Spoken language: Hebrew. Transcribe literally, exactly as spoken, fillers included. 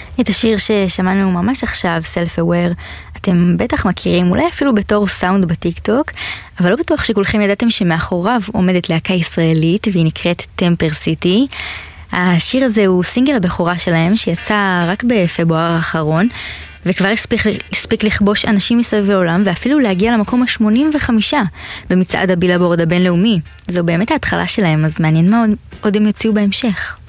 את השיר ששמענו ממש עכשיו, Self-Aware, אתם בטח מכירים, אולי אפילו בתור סאונד בטיק-טוק, אבל לא בטוח שכולכם ידעתם שמאחוריו עומדת להקה ישראלית, והיא נקראת טמפר סיטי. השיר הזה הוא סינגל הבכורה שלהם, שיצא רק בפברואר האחרון, וכבר הספיק, הספיק לכבוש אנשים מסביב העולם, ואפילו להגיע למקום ה-שמונים וחמישה במצעד הבילבורד הבינלאומי. זו באמת ההתחלה שלהם, אז מעניין מה עוד, עוד הם יוציאו בהמשך.